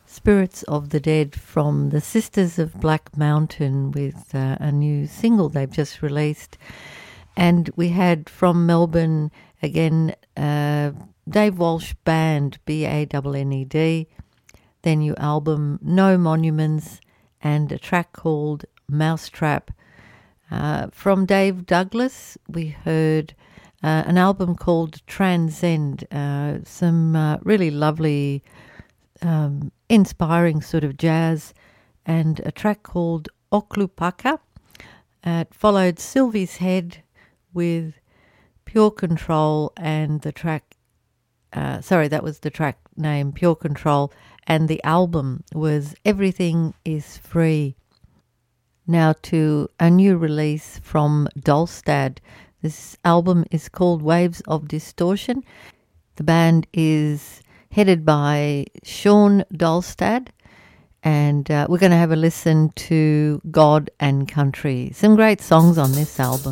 Spirits of the Dead from the Sisters of Black Mountain with a new single they've just released. And we had from Melbourne again Dave Walsh Band, Banned, their new album No Monuments, and a track called Mousetrap. From Dave Douglas we heard an album called Transcend, some really lovely inspiring sort of jazz, and a track called Oklupaka. It followed Sylvie's Head with Pure Control, and the track, that was the track name, Pure Control, and the album was Everything is Free. Now to a new release from Dolstad. This album is called Waves of Distortion. The band is headed by Sean Dolstad, and we're going to have a listen to God and Country. Some great songs on this album.